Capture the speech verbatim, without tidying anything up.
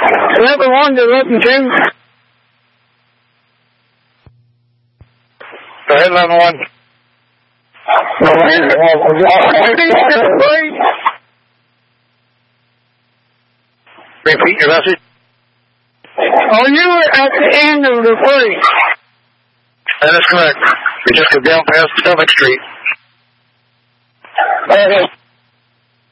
Is that the one you're looking to? Go ahead, eleven one. Repeat your message. Oh, you were at the end of the free. That is correct. We just go down past Stomach Street. Okay.